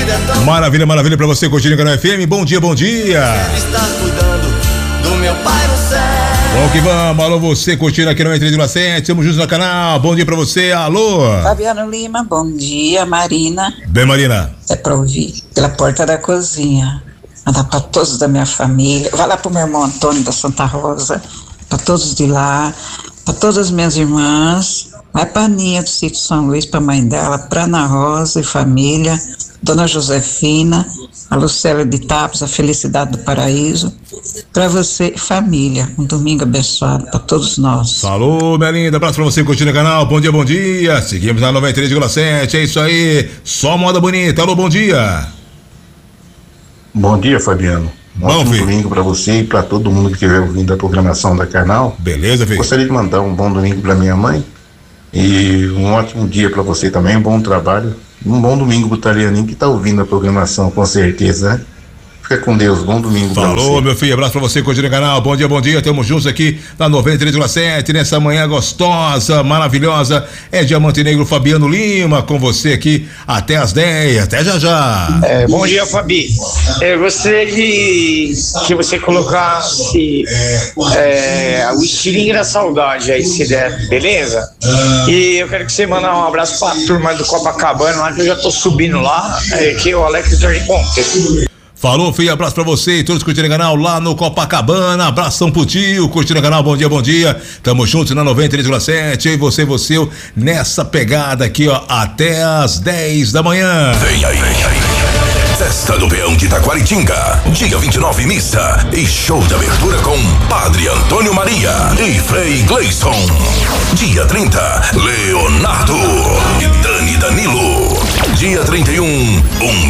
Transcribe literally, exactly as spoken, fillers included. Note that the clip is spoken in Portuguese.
Maravilha, maravilha pra você, curtindo o Canal F M. Bom dia, bom dia. Estar cuidando do meu pai no céu. Bom que vamos, alô você curtindo aqui no três vírgula sete, estamos juntos no canal. Bom dia pra você, alô. Fabiano Lima, bom dia, Marina. Bem, Marina. É pra ouvir pela porta da cozinha. Mandar pra todos da minha família. Vai lá pro meu irmão Antônio da Santa Rosa, pra todos de lá, pra todas as minhas irmãs. Vai pra Aninha do Sítio São Luís, pra mãe dela, pra Ana Rosa e família, Dona Josefina, a Lucélia de Tapos, a Felicidade do Paraíso, pra você e família. Um domingo abençoado pra todos nós. Falou, minha linda, abraço pra você curtindo o canal. Bom dia, bom dia. Seguimos na noventa e três vírgula sete, é isso aí. Só moda bonita. Alô, bom dia. Bom dia, Fabiano. Um Bom, ótimo filho. domingo para você e para todo mundo que estiver ouvindo a programação da Canal. Beleza, filho. Gostaria de mandar um bom domingo para minha mãe e um ótimo dia para você também, um bom trabalho. Um bom domingo pro Italianinho que tá ouvindo a programação, com certeza, né? Fica com Deus, bom domingo pra você. Falou, meu filho, abraço pra você, curtindo o canal. Bom dia, bom dia, estamos juntos aqui na noventa e três vírgula sete, nessa manhã gostosa, maravilhosa. É Diamante Negro, Fabiano Lima, com você aqui até as dez, até já já. É, bom dia, Fabi. Eu gostaria de que você colocasse é, o estilingue da saudade aí, se der, beleza? E eu quero que você mande um abraço pra turma do Copacabana, lá que eu já tô subindo lá, é, que o Alex Jorge Ponte. Falou, filho, abraço pra você e todos curtindo o canal lá no Copacabana. Abração pro tio, curtindo o canal, bom dia, bom dia. Tamo juntos na noventa e três vírgula sete, e você, você, nessa pegada aqui, ó, até as dez da manhã. Vem aí, vem aí. Festa do Peão de Taquaritinga, dia vinte e nove, missa e show de abertura com Padre Antônio Maria e Frei Gleison. Dia trinta, Leonardo e Dani Danilo. Dia trinta e um, um